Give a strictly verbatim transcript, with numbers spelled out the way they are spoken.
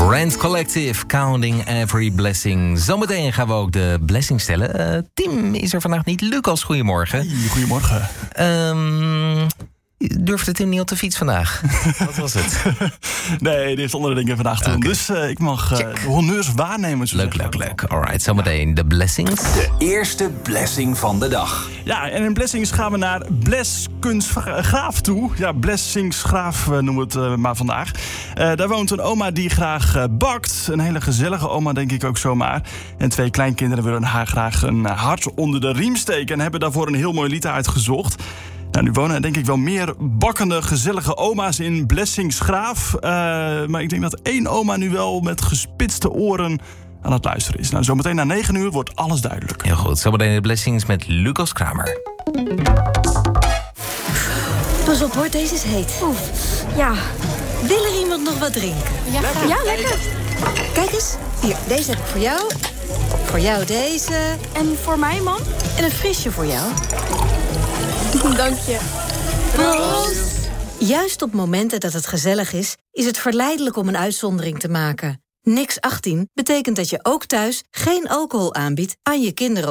Rent Collective, Counting Every Blessing. Zometeen gaan we ook de blessing stellen. Uh, Tim is er vandaag niet. Lucas, goedemorgen. Hey, goedemorgen. Um, durfde Tim niet op de fiets vandaag? Wat was het? Nee, die heeft andere dingen vandaag te doen. Okay. Dus uh, ik mag uh, de honneurs waarnemen. Leuk, leuk, leuk. Alright, zometeen de blessings. De eerste blessing van de dag. Ja, en in Blessings gaan we naar Bles Kunstgraaf toe. Ja, Blessingsgraaf uh, noemen we het uh, maar vandaag. Uh, daar woont een oma die graag uh, bakt. Een hele gezellige oma, denk ik ook zomaar. En twee kleinkinderen willen haar graag een hart onder de riem steken... en hebben daarvoor een heel mooi lied uitgezocht. Nou, nu wonen denk ik wel meer bakkende, gezellige oma's in Blessingsgraaf. Uh, maar ik denk dat één oma nu wel met gespitste oren aan het luisteren is. Nou, zometeen na negen uur wordt alles duidelijk. Heel goed, zometeen de Blessings met Lucas Kramer. Pas op hoor, deze is heet. Oef, ja. Wil er iemand nog wat drinken? Ja, lekker. Ja, lekker. Kijk eens, hier, deze heb ik voor jou. Voor jou deze. En voor mij, mam? En een frisje voor jou. Dank je. Proost. Juist op momenten dat het gezellig is, is het verleidelijk om een uitzondering te maken. Niks achttien betekent dat je ook thuis geen alcohol aanbiedt aan je kinderen